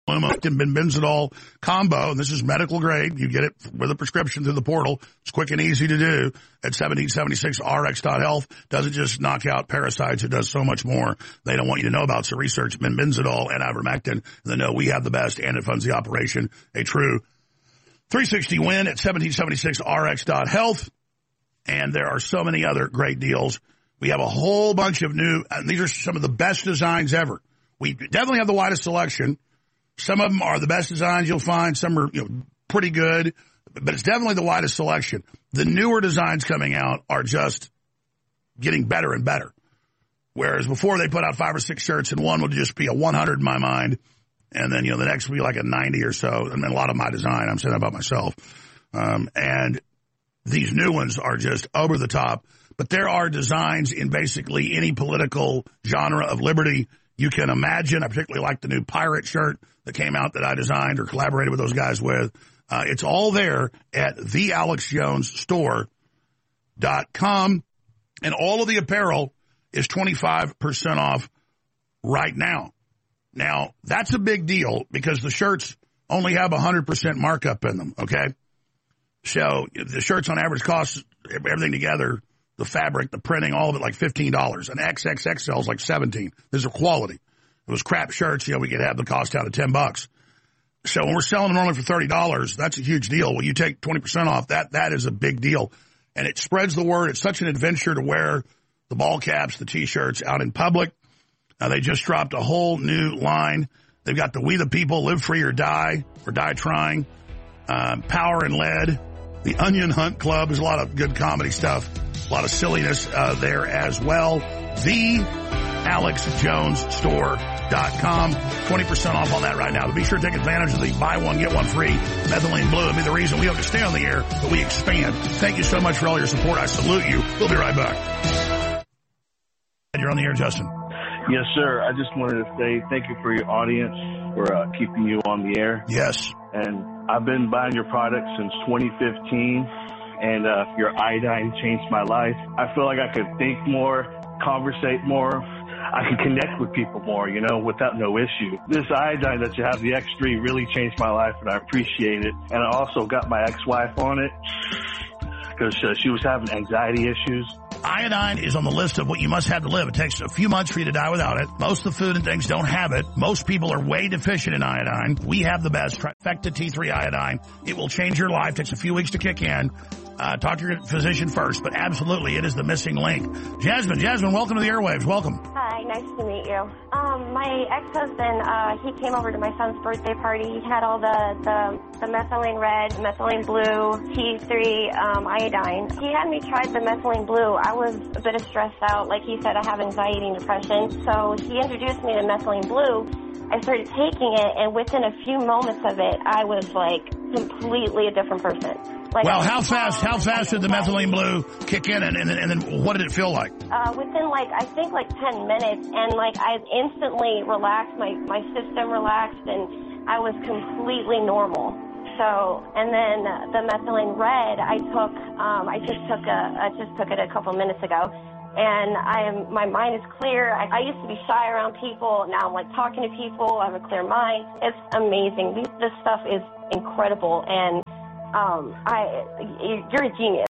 Benzidol combo, and this is medical grade. You get it with a prescription through the portal. It's quick and easy to do at 1776rx.health. Doesn't just knock out parasites. It does so much more they don't want you to know about. So research Benzidol and ivermectin, and they know we have the best, and it funds the operation. A true 360 win at 1776rx.health. And there are so many other great deals. We have a whole bunch of new, and these are some of the best designs ever. We definitely have the widest selection. Some of them are the best designs you'll find. Some are, pretty good, but it's definitely the widest selection. The newer designs coming out are just getting better and better. Whereas before they put out 5 or 6 shirts and one would just be a 100 in my mind. And then, the next would be like a 90 or so. And then a lot of my design, I'm saying about myself. And these new ones are just over the top. But there are designs in basically any political genre of liberty you can imagine. I particularly like the new pirate shirt that came out that I designed or collaborated with those guys with. It's all there at thealexjonesstore.com. And all of the apparel is 25% off right now. Now, that's a big deal because the shirts only have 100% markup in them, okay? So the shirts on average cost, everything together, the fabric, the printing, all of it, like $15. An XXXL is like $17. These are quality. It was crap shirts, we could have the cost out of $10. So when we're selling them only for $30, that's a huge deal. When you take 20% off, that is a big deal. And it spreads the word. It's such an adventure to wear the ball caps, the T-shirts out in public. They just dropped a whole new line. They've got the We the People, Live Free or Die Trying, Power and Lead, the Onion Hunt Club. There's a lot of good comedy stuff, a lot of silliness there as well. TheAlexJonesStore.com. 20% off on that right now. But be sure to take advantage of the buy one, get one free methylene blue. It'll be the reason we don't just stay on the air, but we expand. Thank you so much for all your support. I salute you. We'll be right back. You're on the air, Justin. Yes, sir. I just wanted to say thank you for your audience, for keeping you on the air. Yes. And I've been buying your product since 2015, and your iodine changed my life. I feel like I could think more, conversate more. I can connect with people more, without no issue. This iodine that you have, the X3, really changed my life, and I appreciate it. And I also got my ex-wife on it because she was having anxiety issues. Iodine is on the list of what you must have to live. It takes a few months for you to die without it. Most of the food and things don't have it. Most people are way deficient in iodine. We have the best Trifecta T3 iodine. It will change your life. Takes a few weeks to kick in. Talk to your physician first, but absolutely it is the missing link. Jasmine, welcome to the airwaves. Welcome. Hi, nice to meet you. My ex-husband, he came over to my son's birthday party. He had all the methylene red, methylene blue, T3 iodine. He had me try the methylene blue. I was a bit stressed out. Like he said, I have anxiety and depression. So he introduced me to methylene blue. I started taking it, and within a few moments of it, I was like completely a different person. Like, well, how fast did the methylene blue kick in, and then what did it feel like? Within I think 10 minutes, and I instantly relaxed, my system relaxed, and I was completely normal. So, and then the methylene red, I just took it a couple minutes ago. And my mind is clear. I used to be shy around people. Now I'm talking to people. I have a clear mind. It's amazing. This stuff is incredible. And you're a genius.